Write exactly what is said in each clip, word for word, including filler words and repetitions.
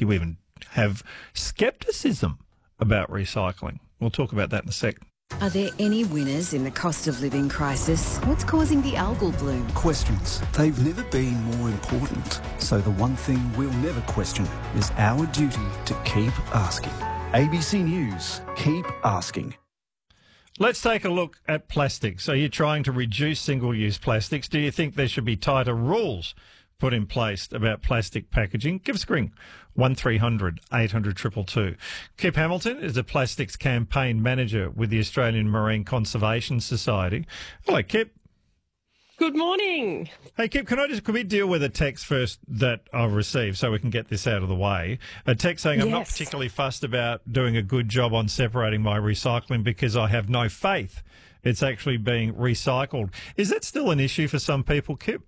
Do you even have scepticism about recycling? We'll talk about that in a sec. Are there any winners in the cost of living crisis? What's causing the algal bloom? Questions. They've never been more important. So the one thing we'll never question is our duty to keep asking. A B C News, keep asking. Let's take a look at plastics. So you're trying to reduce single-use plastics. Do you think there should be tighter rules put in place about plastic packaging? Give us a ring, one three hundred eight hundred two two two. Kip Hamilton is a plastics campaign manager with the Australian Marine Conservation Society. Hello, Kip. Good morning. Hey, Kip, can I just, can we deal with a text first that I've received so we can get this out of the way? A text saying, I'm not Yes. particularly fussed about doing a good job on separating my recycling because I have no faith it's actually being recycled. Is that still an issue for some people, Kip?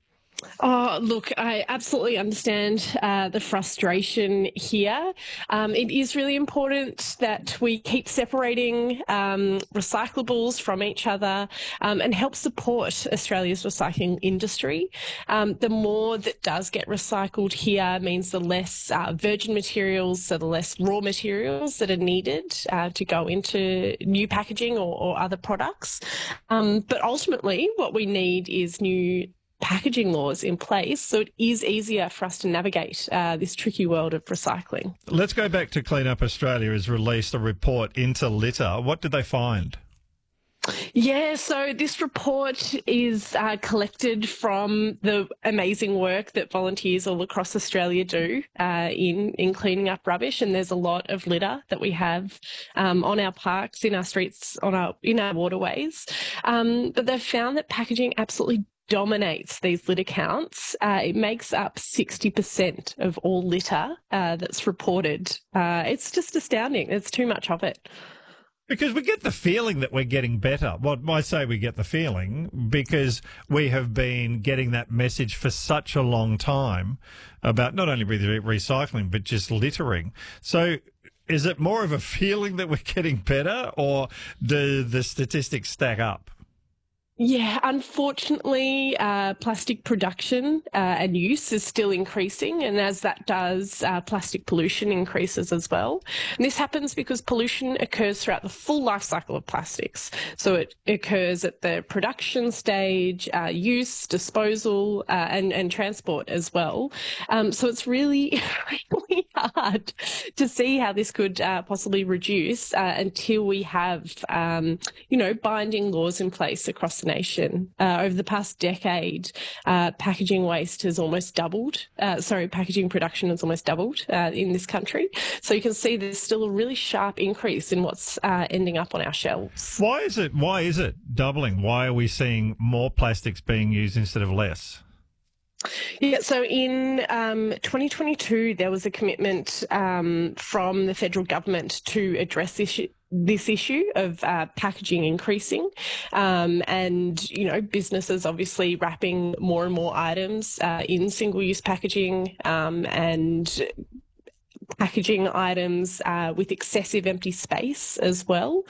Oh, look, I absolutely understand uh, the frustration here. Um, it is really important that we keep separating um, recyclables from each other um, and help support Australia's recycling industry. Um, the more that does get recycled here means the less uh, virgin materials, so the less raw materials that are needed uh, to go into new packaging or, or other products. Um, but ultimately, what we need is new packaging laws in place so it is easier for us to navigate uh, this tricky world of recycling. Let's go back to Clean Up Australia has released a report into litter. What did they find? Yeah, so this report is uh, collected from the amazing work that volunteers all across Australia do uh, in, in cleaning up rubbish, and there's a lot of litter that we have um, on our parks, in our streets, on our in our waterways. Um, but they've found that packaging absolutely dominates these litter counts. Uh, it makes up sixty percent of all litter uh, that's reported. Uh, it's just astounding. There's too much of it. Because we get the feeling that we're getting better. Well, I say we get the feeling because we have been getting that message for such a long time about not only re- recycling, but just littering. So is it more of a feeling that we're getting better, or do the statistics stack up? Yeah, unfortunately, uh, plastic production uh, and use is still increasing, and as that does, uh, plastic pollution increases as well. And this happens because pollution occurs throughout the full life cycle of plastics. So it occurs at the production stage, uh, use, disposal, uh, and, and transport as well. Um, so it's really, really hard to see how this could uh, possibly reduce uh, until we have, um, you know, binding laws in place across the nation. Uh, over the past decade, uh, packaging waste has almost doubled. Uh, sorry, packaging production has almost doubled uh, in this country. So you can see there's still a really sharp increase in what's uh, ending up on our shelves. Why is it? Why is it doubling? Why are we seeing more plastics being used instead of less? Yeah, so in um, twenty twenty-two, there was a commitment um, from the federal government to address this issue. this issue of uh, packaging increasing um, and, you know, businesses obviously wrapping more and more items uh, in single-use packaging um, and packaging items uh, with excessive empty space as well.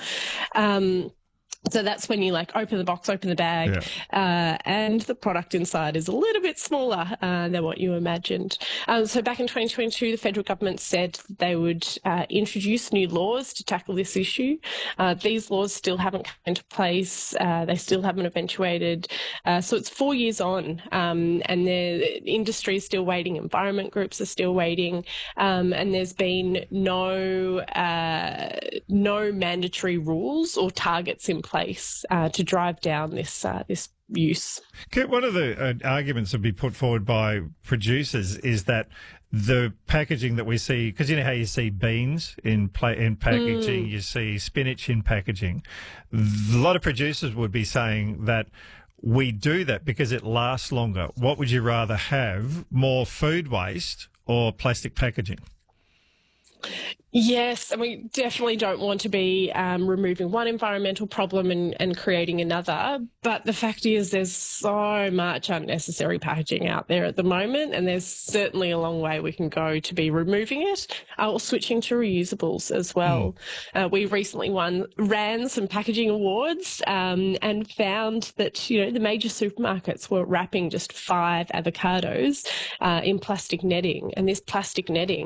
Um, So that's when you like open the box, open the bag, yeah. uh, and the product inside is a little bit smaller uh, than what you imagined. Um, so back in twenty twenty-two, the federal government said they would uh, introduce new laws to tackle this issue. Uh, these laws still haven't come into place. Uh, they still haven't eventuated. Uh, so it's four years on, um, and the industry is still waiting. Environment groups are still waiting, um, and there's been no uh, no mandatory rules or targets in place. place uh, to drive down this uh, this use. One of the uh, arguments that be put forward by producers is that the packaging that we see, because you know how you see beans in pla- in packaging, mm. you see spinach in packaging. A lot of producers would be saying that we do that because it lasts longer. What would you rather have, more food waste or plastic packaging? Yes, and we definitely don't want to be um, removing one environmental problem and, and creating another. But the fact is there's so much unnecessary packaging out there at the moment, and there's certainly a long way we can go to be removing it uh, or switching to reusables as well. Mm. Uh, we recently won, ran some packaging awards um, and found that, you know, the major supermarkets were wrapping just five avocados uh, in plastic netting, and this plastic netting